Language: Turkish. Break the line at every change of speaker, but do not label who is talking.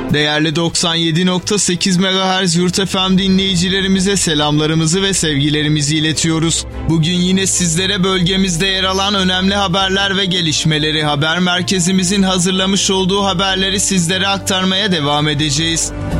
Değerli 97.8 MHz Yurt FM dinleyicilerimize selamlarımızı ve sevgilerimizi iletiyoruz. Bugün yine sizlere bölgemizde yer alan önemli haberler ve gelişmeleri, haber merkezimizin hazırlamış olduğu haberleri sizlere aktarmaya devam edeceğiz.